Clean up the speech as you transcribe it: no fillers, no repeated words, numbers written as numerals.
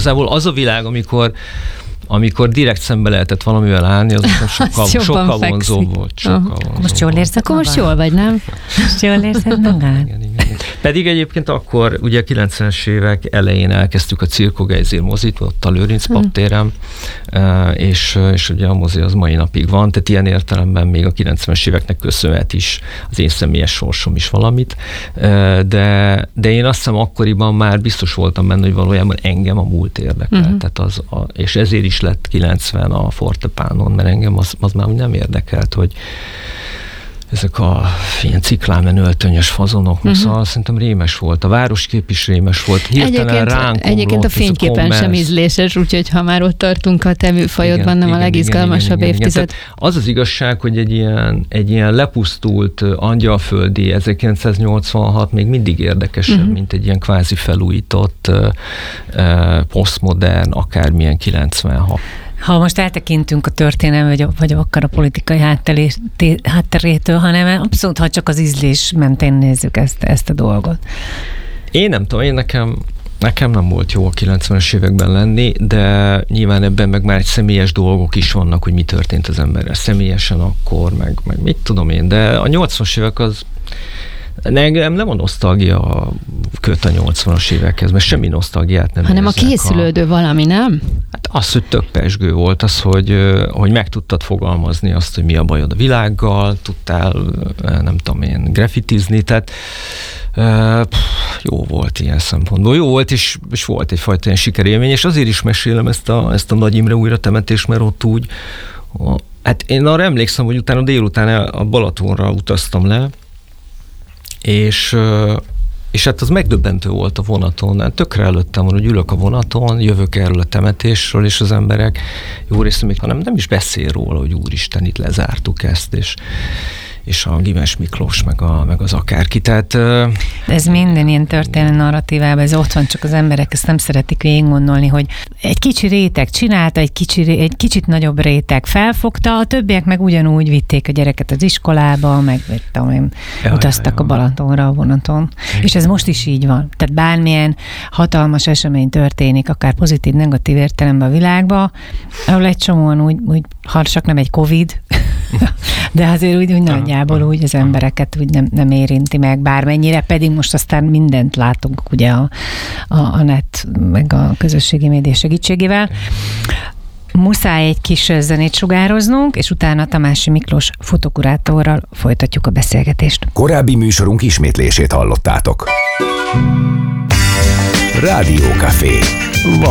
igazából az a világ, amikor direkt szembe lehetett valamivel állni, az sokkal vonzóbb volt. Most jól érzed? Akkor most jól vagy, nem? Most jól érzed magad? Igen. Pedig egyébként akkor, ugye a 90-es évek elején elkezdtük a Cirko Gejzér mozit, ott a Lőrinc paptéren, és ugye a mozi az mai napig van, tehát ilyen értelemben még a 90-es éveknek köszönhet is az én személyes sorsom is valamit, de én azt hiszem akkoriban már biztos voltam benne, hogy valójában engem a múlt érdekel, tehát és ezért is lett 90 a Fortepánon, mert engem az már nem érdekelt, hogy ezek a ilyen ciklámen öltönyös fazonok, szóval szerintem rémes volt. A városkép is rémes volt. Hirtelen ránk egyébként a fényképen sem ízléses, úgyhogy ha már ott tartunk a te műfajodban, nem a legizgalmasabb évtized. Az az igazság, hogy egy ilyen lepusztult angyalföldi 1986 még mindig érdekesebb, mint egy ilyen kvázi felújított, posztmodern, akármilyen 96. Ha most eltekintünk a történelem, vagy akár a politikai hátterétől, hanem abszolút, ha csak az ízlés mentén nézzük ezt a dolgot. Én nem tudom, nekem nem volt jó a 90-es években lenni, de nyilván ebben meg már egy személyes dolgok is vannak, hogy mi történt az emberrel személyesen akkor, meg mit tudom én, de a 80-as évek az engem nem a nosztalgia köt a 80-as évekhez, mert semmi nosztalgiát nem hanem érzek. A készülődő valami, nem? Hát az, hogy tök pezsgő volt, az, hogy meg tudtad fogalmazni azt, hogy mi a bajod a világgal, tudtál, nem tudom én, graffitizni, tehát jó volt ilyen szempontból. Jó volt, és volt egyfajta ilyen sikerélmény, és azért is mesélem ezt a Nagy Imre újratemetést, mert ott úgy, hát én arra emlékszem, hogy utána délután a Balatonra utaztam le, és hát az megdöbbentő volt a vonaton. Hát tökre előttem van, hogy ülök a vonaton, jövök erről a temetésről, és az emberek jó részt még nem is beszél róla, hogy úristen, itt lezártuk ezt, és a Gimes Miklós, meg az akárki. Tehát, ez minden ilyen történelmi narratívában, ez ott van, csak az emberek ezt nem szeretik végig gondolni, hogy egy kicsi réteg csinálta, egy kicsit nagyobb réteg felfogta, a többiek meg ugyanúgy vitték a gyereket az iskolába, meg utaztak a Balatonra a vonaton. És ez most is így van. Tehát bármilyen hatalmas esemény történik, akár pozitív, negatív értelemben a világban, ahol egy csomóan úgy ha csak nem egy Covid, de azért úgy nagyjából úgy az embereket úgy nem érinti meg bármennyire, pedig most aztán mindent látunk ugye a net, meg a közösségi média segítségével. Muszáj egy kis zenét sugároznunk, és utána Tamási Miklós fotokurátorral folytatjuk a beszélgetést. Korábbi műsorunk ismétlését hallottátok. Rádiókafé.